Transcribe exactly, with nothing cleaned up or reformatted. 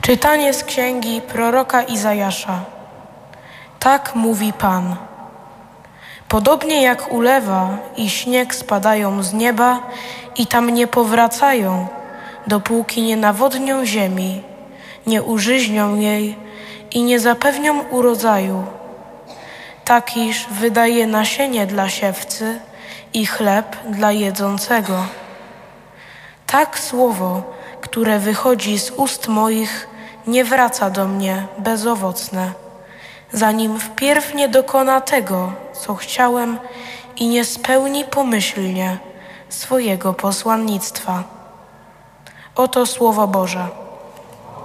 Czytanie z księgi proroka Izajasza. Tak mówi Pan. Podobnie jak ulewa i śnieg spadają z nieba i tam nie powracają, dopóki nie nawodnią ziemi, nie użyźnią jej i nie zapewnią urodzaju, takiż wydaje nasienie dla siewcy i chleb dla jedzącego. Tak słowo, które wychodzi z ust moich, nie wraca do mnie bezowocne, zanim wpierw nie dokona tego, co chciałem, i nie spełni pomyślnie swojego posłannictwa. Oto Słowo Boże.